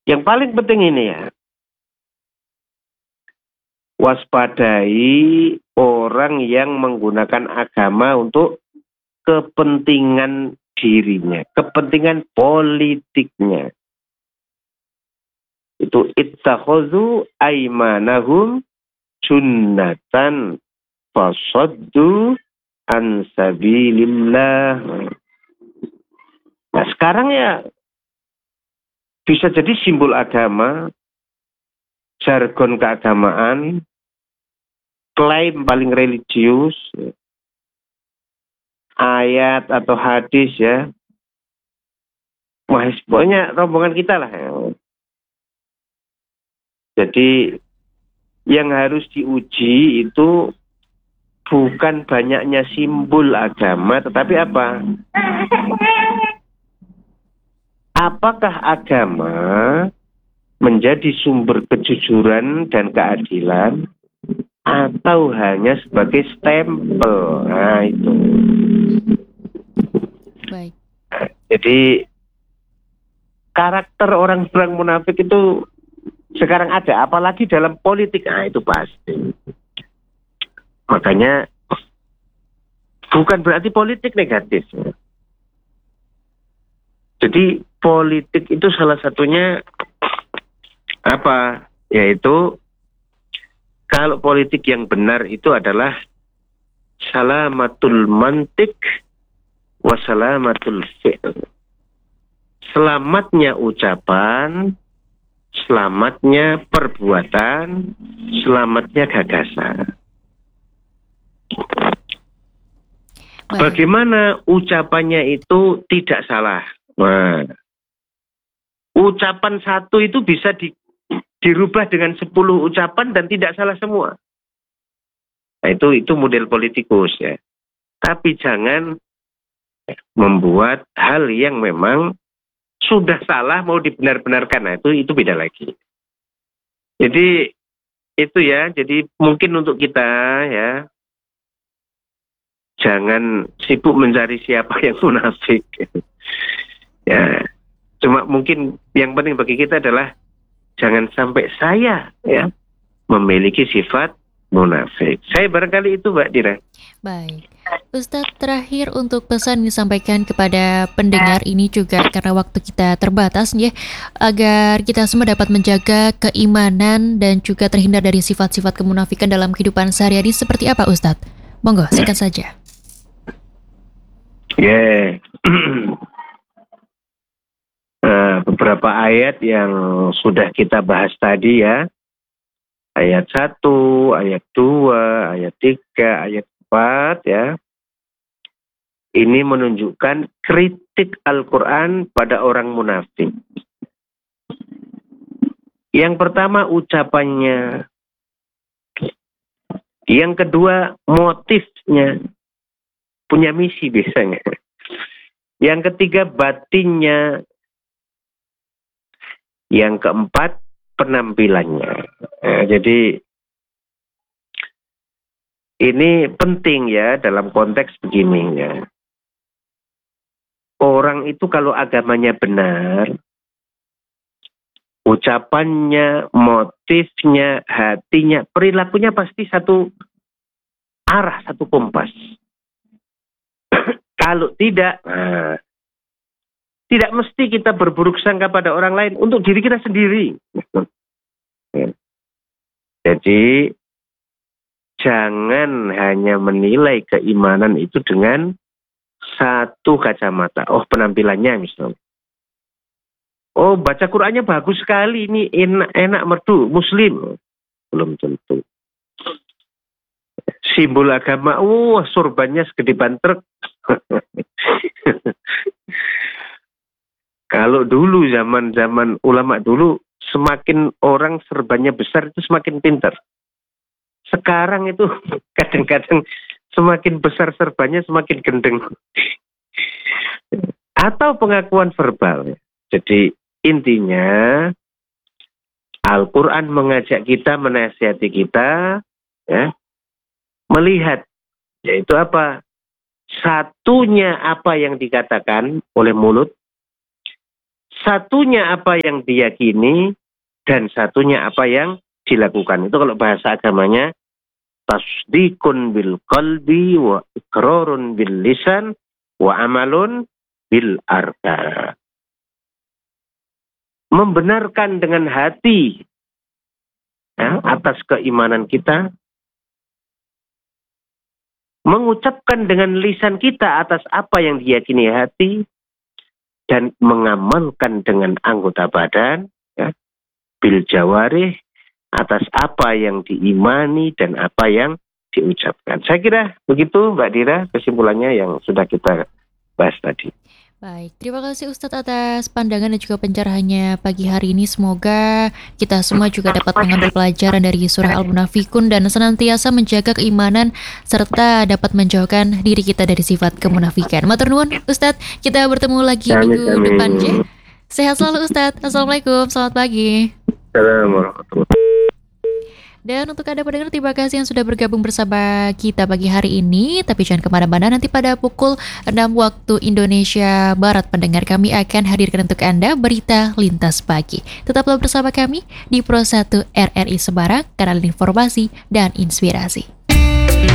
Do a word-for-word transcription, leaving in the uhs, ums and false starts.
Yang paling penting ini ya, waspadai orang yang menggunakan agama untuk kepentingan dirinya, kepentingan politiknya. Itu ittakhadhu aimanahum sunnatan fasaddu an sabilillah. Nah sekarang ya bisa jadi simbol agama, jargon keagamaan, klaim paling religius, ayat atau hadis ya. Wah, pokoknya rombongan kita lah. Jadi yang harus diuji itu bukan banyaknya simbol agama, tetapi apa? Apakah agama menjadi sumber kejujuran dan keadilan atau hanya sebagai stempel? Nah itu. Baik. Jadi karakter orang-orang munafik itu sekarang ada, apalagi dalam politik. Nah itu pasti. Makanya bukan berarti politik negatif. Jadi politik itu salah satunya apa? Yaitu kalau politik yang benar itu adalah salamatul mantik wasalamatul fi'l. Selamatnya ucapan, selamatnya perbuatan, selamatnya gagasan. Bagaimana ucapannya itu tidak salah? Nah, ucapan satu itu bisa di, dirubah dengan sepuluh ucapan dan tidak salah semua. Nah, itu itu model politikus ya. Tapi jangan membuat hal yang memang sudah salah mau dibenar-benarkan. Nah, itu itu beda lagi. Jadi itu ya. Jadi mungkin untuk kita ya, jangan sibuk mencari siapa yang munafik. Ya, cuma mungkin yang penting bagi kita adalah jangan sampai saya ya memiliki sifat munafik. Saya barangkali itu Mbak Dira. Baik, Ustadz, terakhir untuk pesan disampaikan kepada pendengar ini juga karena waktu kita terbatas ya, agar kita semua dapat menjaga keimanan dan juga terhindar dari sifat-sifat kemunafikan dalam kehidupan sehari-hari seperti apa Ustadz? Monggo, singkat saja. Ya, yeah. uh, beberapa ayat yang sudah kita bahas tadi ya, ayat satu, ayat dua, ayat tiga, ayat empat ya. Ini menunjukkan kritik Al-Quran pada orang munafik. Yang pertama ucapannya. Yang kedua motifnya. Punya misi biasanya. Yang ketiga batinnya. Yang keempat penampilannya. Nah, jadi ini penting ya dalam konteks begini ya. Orang itu kalau agamanya benar, ucapannya, motifnya, hatinya, perilakunya pasti satu arah, satu kompas. Kalau tidak, nah, tidak mesti kita berburuk sangka pada orang lain untuk diri kita sendiri. Jadi, jangan hanya menilai keimanan itu dengan satu kacamata. Oh, penampilannya misalnya. Oh, baca Qur'annya bagus sekali. Ini enak, enak merdu, muslim. Belum tentu. Simbol agama, wah, oh, sorbannya segede bantrek. Kalau dulu, zaman-zaman ulama dulu, semakin orang serbannya besar itu semakin pintar. Sekarang itu kadang-kadang semakin besar serbannya semakin gendeng. Atau pengakuan verbal. Jadi intinya Al-Quran mengajak kita, menasihati kita ya, melihat yaitu apa? Satunya apa yang dikatakan oleh mulut, Satunya apa yang diyakini dan satunya apa yang dilakukan. Itu kalau bahasa agamanya tasdikun bil qalbi wa iqrarun bil lisan wa amalun bil arka. Membenarkan dengan hati ya, atas keimanan kita, mengucapkan dengan lisan kita atas apa yang diyakini hati, dan mengamalkan dengan anggota badan, ya, bil jawarih, atas apa yang diimani dan apa yang diucapkan. Saya kira begitu Mbak Dira kesimpulannya yang sudah kita bahas tadi. Baik, terima kasih Ustadz atas pandangan dan juga pencerahannya pagi hari ini. Semoga kita semua juga dapat mengambil pelajaran dari surah Al-Munafikun dan senantiasa menjaga keimanan serta dapat menjauhkan diri kita dari sifat kemunafikan. Matur nuwun Ustadz, kita bertemu lagi Amin, minggu amin. depan ya. Sehat selalu Ustadz. Assalamualaikum, selamat pagi. Assalamualaikum warahmatullahi. Dan untuk Anda pendengar, terima kasih yang sudah bergabung bersama kita pagi hari ini. Tapi jangan kemana-mana, nanti pada pukul enam waktu Indonesia Barat, pendengar kami akan hadirkan untuk Anda berita lintas pagi. Tetaplah bersama kami di Pro satu R R I Semarang, kanal informasi dan inspirasi.